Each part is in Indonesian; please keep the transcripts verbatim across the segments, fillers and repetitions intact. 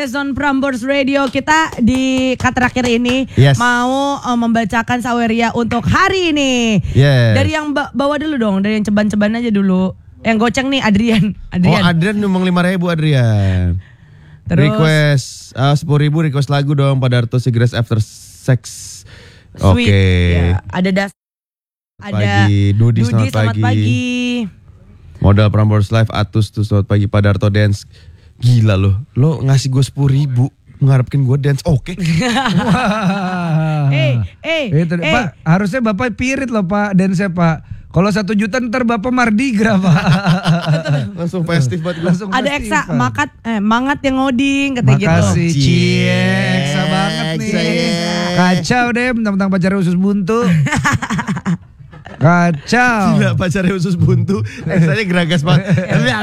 Dance on Prambors Radio. Kita di cut terakhir ini yes. mau uh, membacakan Saweria untuk hari ini. Yes. Dari yang ba- bawa dulu dong, dari yang ceban-ceban aja dulu. Yang goceng nih Adrian. Adrian. Oh Adrian ngomong lima ribu Adrian. Terus request uh, sepuluh ribu request lagu dong pada Arto Cigarettes After Sex. Oke. Okay. Ya, ada das. Ada pagi. Dudi, Dudi selamat, selamat pagi. pagi. Modal Prambors Live Atus tuh selamat pagi pada Arto Dance. Gila loh, lo ngasih gue sepuluh ribu mengharapkan gue dance, oke? Okay. Eh, eh, Itu, eh. Pak, harusnya Bapak pirit loh Pak, dance Pak. Kalau satu juta ntar Bapak Mardi Gras Pak. Langsung festif banget. Langsung ada festif, Eksa, Pak. makat, eh, mangat yang ngoding, kata gitu. Makasih, cie, Eksa banget nih. Kacau deh, mentang-mentang pacarnya usus buntu. Kacau. Gila pacarnya usus buntu, Eksanya geragas banget.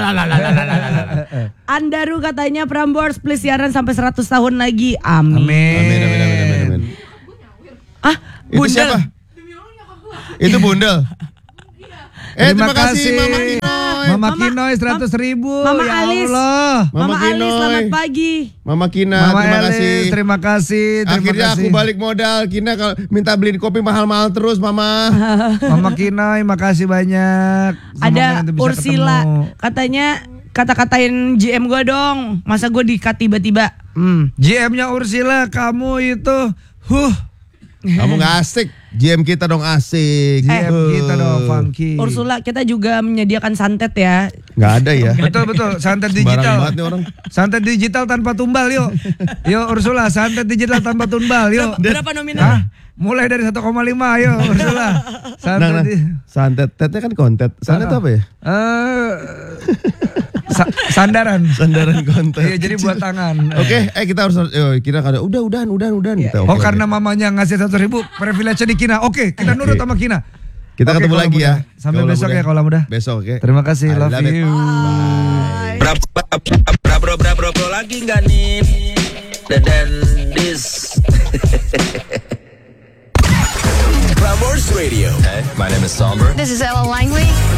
Andaru katanya Prambors please siaran sampai seratus tahun lagi. Amin. Amin. Amin, amin, amin, amin, amin. Ah, Itu Bundel. siapa? Itu Bundel. Eh, terima, Terima kasih kasih Mama Kinoy. Mama Mama- Kinoy seratus ribu. Mama Ya Alis. Allah. Mama, Mama Ali Kinoy. selamat pagi. Mama Kina, Mama terima Elis, kasih. terima kasih. Terima Akhirnya kasih. aku balik modal. Kina kalau minta beliin kopi mahal-mahal terus, Mama. Mama Kinoy, makasih banyak. Semoga Ada nanti bisa Ursula ketemu. katanya kata-katain G M gue dong. Masa gue di-cut tiba-tiba. Hmm. G M-nya Ursula, kamu itu, huh. Kamu gak asik. G M kita dong asik. G M Uh. kita dong funky. Ursula kita juga menyediakan santet ya. Gak ada ya. Betul betul, santet Sembarang digital. banget nih orang. Santet digital tanpa tumbal yuk. Yuk Ursula, santet digital tanpa tumbal yuk. Berapa nominal? Hah? Mulai dari satu koma lima ayo Ursula. Santet Nah, nah. di- Santet, tetnya kan kontet. Santet Ah. apa ya? Eh, sa- sandaran. Sandaran kontet. Iya, jadi buat tangan. Oke, eh kita harus yo, kira kada udah udahan udahan udahan kita. Oh oke, karena oke. mamanya ngasih satu ribu privilege di Kina. Oke, kita nurut sama Kina. Kita Oke, ketemu kalau lagi mudah. ya. Sampai Kalau besok mudah. ya kalau mudah. Besok oke. Terima kasih, I love love it. you. Bra bra bra bra bra bra lagi nggak nih? Dan this. Prambors Radio. Hey, my name is Somber. This is Ella Langley.